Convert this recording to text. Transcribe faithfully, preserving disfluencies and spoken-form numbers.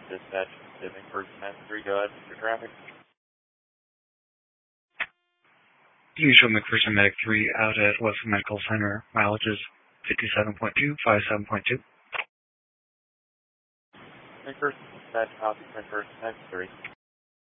Dispatch to McPherson Medic three, go ahead for traffic. Usual McPherson Medic three out at Western Medical Center. Mileage is fifty-seven point two, fifty-seven point two. McPherson Dispatch, copy McPherson Medic three.